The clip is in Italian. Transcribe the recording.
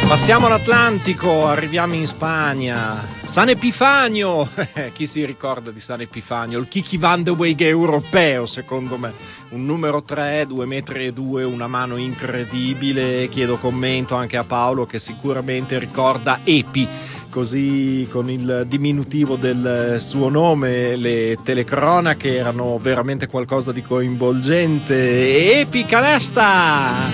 Passiamo l'Atlantico, arriviamo in Spagna. San Epifanio, chi si ricorda di San Epifanio? Il Kiki Van de Weyck europeo, secondo me. Un numero 3, 2,2 metri, una mano incredibile. Chiedo commento anche a Paolo che sicuramente ricorda Epi, così con il diminutivo del suo nome. Le telecronache erano veramente qualcosa di coinvolgente. Epi Canesta!